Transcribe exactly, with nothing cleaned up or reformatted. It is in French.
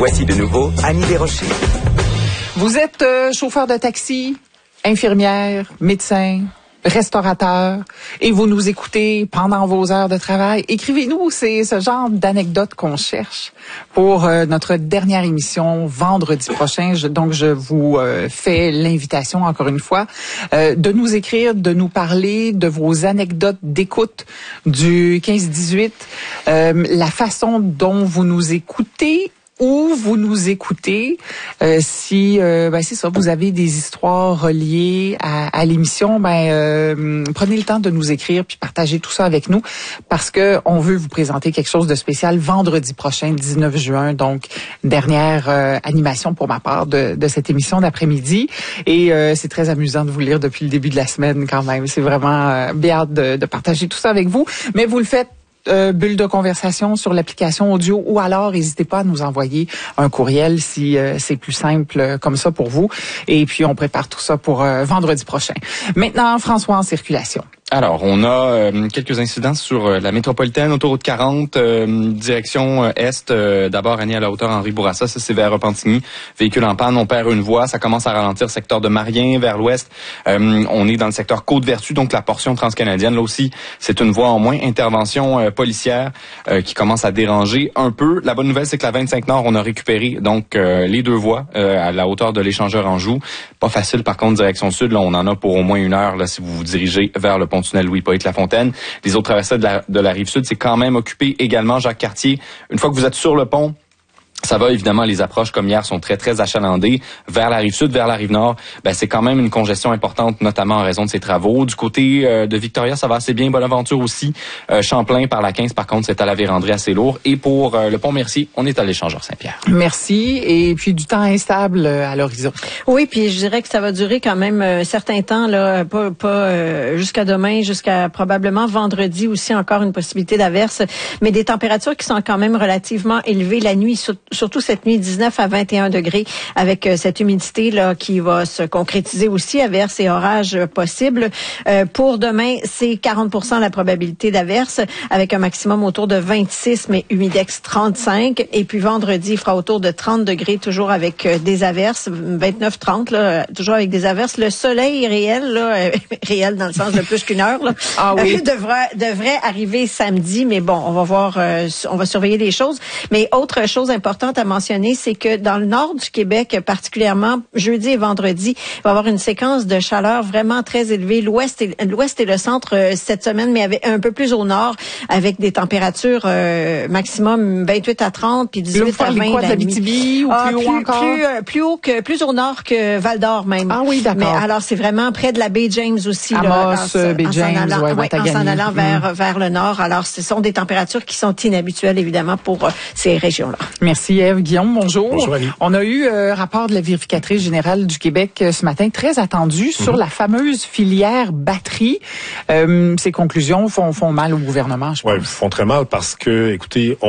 Voici de nouveau Annie Desrochers. Vous êtes euh, chauffeur de taxi, infirmière, médecin, restaurateur, et vous nous écoutez pendant vos heures de travail. Écrivez-nous, c'est ce genre d'anecdote qu'on cherche pour euh, notre dernière émission vendredi prochain. Je, donc, je vous euh, fais l'invitation, encore une fois, euh, de nous écrire, de nous parler de vos anecdotes d'écoute du quinze dix-huit, euh, la façon dont vous nous écoutez, où vous nous écoutez, euh, si euh, ben c'est ça, vous avez des histoires reliées à, à l'émission, ben euh, prenez le temps de nous écrire puis partagez tout ça avec nous parce que on veut vous présenter quelque chose de spécial vendredi prochain, dix-neuf juin, donc dernière euh, animation pour ma part de, de cette émission d'après-midi et euh, c'est très amusant de vous lire depuis le début de la semaine quand même. C'est vraiment euh, bien hâte de, de partager tout ça avec vous, mais vous le faites Euh, bulle de conversation sur l'application audio ou alors n'hésitez pas à nous envoyer un courriel si euh, c'est plus simple euh, comme ça pour vous. Et puis on prépare tout ça pour euh, vendredi prochain. Maintenant, François en circulation. Alors, on a euh, quelques incidents sur euh, la métropolitaine, autoroute quarante, euh, direction euh, est. Euh, D'abord, Annie, à la hauteur Henri Bourassa, ça c'est vers Repentigny. Véhicule en panne, on perd une voie, ça commence à ralentir secteur de Marien vers l'ouest. Euh, on est dans le secteur Côte-Vertu, donc la portion transcanadienne. Là aussi, c'est une voie en moins. Intervention euh, policière euh, qui commence à déranger un peu. La bonne nouvelle, c'est que la vingt-cinq Nord, on a récupéré donc euh, les deux voies euh, à la hauteur de l'échangeur Anjou. Pas facile, par contre, direction sud. Là, on en a pour au moins une heure là, si vous vous dirigez vers le pont tunnel Louis-Poët-Lafontaine. Les autres traversées de la, de la Rive-Sud, c'est quand même occupé également, Jacques-Cartier. Une fois que vous êtes sur le pont, ça va, évidemment, les approches comme hier sont très, très achalandées. Vers la Rive-Sud, vers la Rive-Nord, ben, c'est quand même une congestion importante, notamment en raison de ces travaux. Du côté euh, de Victoria, ça va assez bien. Bonaventure aussi. Euh, Champlain par la quinze, par contre, c'est à la Vérandrée assez lourd. Et pour euh, le pont Mercier, on est à l'échangeur Saint-Pierre. Merci. Et puis du temps instable à l'horizon. Oui, puis je dirais que ça va durer quand même un certain temps, là, pas, pas euh, jusqu'à demain, jusqu'à probablement vendredi aussi, encore une possibilité d'averse, mais des températures qui sont quand même relativement élevées la nuit, surtout cette nuit, dix-neuf à vingt et un degrés, avec euh, cette humidité là qui va se concrétiser aussi, averses et orages euh, possibles. Euh, pour demain, c'est quarante pour cent la probabilité d'averse, avec un maximum autour de vingt-six, mais humidex trente-cinq. Et puis vendredi, il fera autour de trente degrés, toujours avec euh, des averses, vingt-neuf trente, là, toujours avec des averses. Le soleil réel, là, euh, réel dans le sens de plus qu'une heure, là, ah oui. euh, devrait, devrait arriver samedi, mais bon, on va voir, euh, on va surveiller les choses. Mais autre chose importante à mentionner, c'est que dans le nord du Québec, particulièrement jeudi et vendredi, il va y avoir une séquence de chaleur vraiment très élevée. L'ouest et, l'ouest et le centre euh, cette semaine, mais avec, un peu plus au nord, avec des températures euh, maximum vingt-huit à trente, puis dix-huit à vingt quoi, la nuit. Ou ah, plus, plus haut encore? Plus, euh, plus haut que, plus au nord que Val-d'Or même. Ah oui, d'accord. Mais alors, c'est vraiment près de la baie James aussi. Amos, là, en, baie James, en s'en allant, ouais, ouais, en s'en allant vers, mmh. vers le nord. Alors, ce sont des températures qui sont inhabituelles, évidemment, pour euh, ces régions-là. Merci, Ève. Guillaume, bonjour. Bonjour, Annie. On a eu euh, rapport de la vérificatrice générale du Québec euh, ce matin, très attendu, mm-hmm. sur la fameuse filière batterie. Euh, ces conclusions font, font mal au gouvernement, je pense. Oui, font très mal parce que, écoutez, on